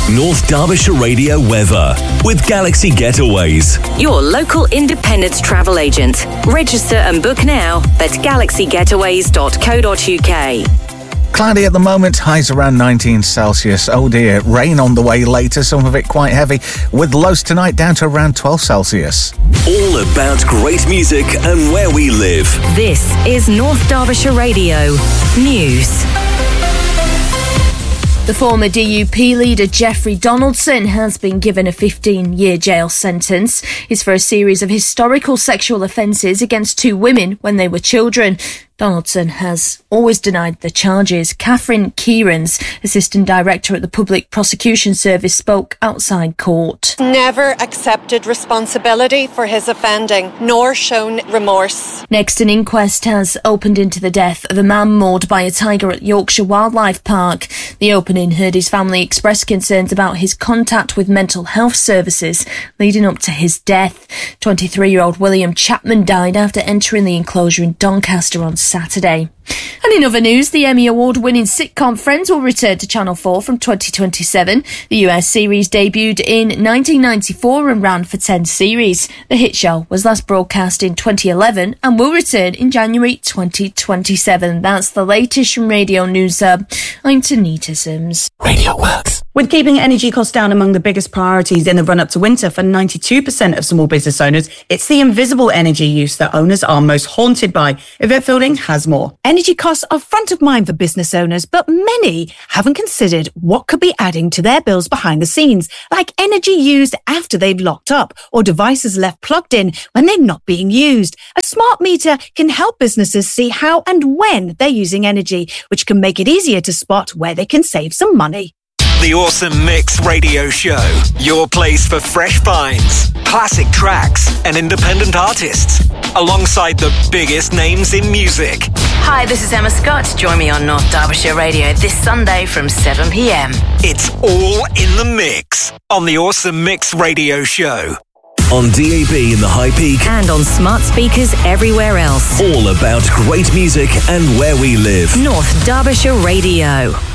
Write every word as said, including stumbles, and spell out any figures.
North Derbyshire Radio weather with Galaxy Getaways. Your local independent travel agent. Register and book now at galaxy getaways dot co dot uk. Cloudy at the moment, highs around nineteen Celsius. Oh dear, rain on the way later, some of it quite heavy, with lows tonight down to around twelve Celsius. All about great music and where we live. This is North Derbyshire Radio News. The former D U P leader Jeffrey Donaldson has been given a fifteen-year jail sentence. It's for a series of historical sexual offences against two women when they were children. Donaldson has always denied the charges. Catherine Kierans, Assistant Director at the Public Prosecution Service, spoke outside court. Never accepted responsibility for his offending, nor shown remorse. Next, an inquest has opened into the death of a man mauled by a tiger at Yorkshire Wildlife Park. The opening heard his family express concerns about his contact with mental health services leading up to his death. twenty-three-year-old William Chapman died after entering the enclosure in Doncaster on Saturday. And in other news, the Emmy Award-winning sitcom Friends will return to Channel four from twenty twenty-seven. The U S series debuted in nineteen ninety-four and ran for ten series. The hit show was last broadcast in twenty eleven and will return in January twenty twenty-seven. That's the latest from Radio News Hub. I'm Tanita Sims. Radio Works. With keeping energy costs down among the biggest priorities in the run-up to winter for ninety-two percent of small business owners, it's the invisible energy use that owners are most haunted by. Yvette Fielding has more. Energy costs are front of mind for business owners, but many haven't considered what could be adding to their bills behind the scenes, like energy used after they've locked up or devices left plugged in when they're not being used. A smart meter can help businesses see how and when they're using energy, which can make it easier to spot where they can save some money. The Awesome Mix Radio Show. Your place for fresh finds, classic tracks, and independent artists, alongside the biggest names in music. Hi, this is Emma Scott. Join me on North Derbyshire Radio this Sunday from seven p.m. It's all in the mix on the Awesome Mix Radio Show. On D A B in the High Peak. And on smart speakers everywhere else. All about great music and where we live. North Derbyshire Radio.